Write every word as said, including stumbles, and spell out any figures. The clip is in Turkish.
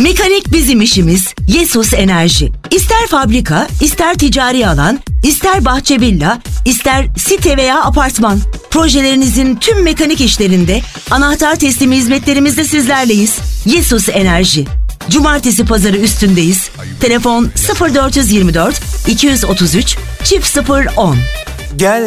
Mekanik bizim işimiz. Yesus Enerji. İster fabrika, ister ticari alan, ister bahçe villa, ister site veya apartman. Projelerinizin tüm mekanik işlerinde anahtar teslimi hizmetlerimizde sizlerleyiz. Yesus Enerji. Cumartesi pazarı üstündeyiz. Telefon sıfır dört yüz yirmi dört iki yüz otuz üç çift sıfır on. Gel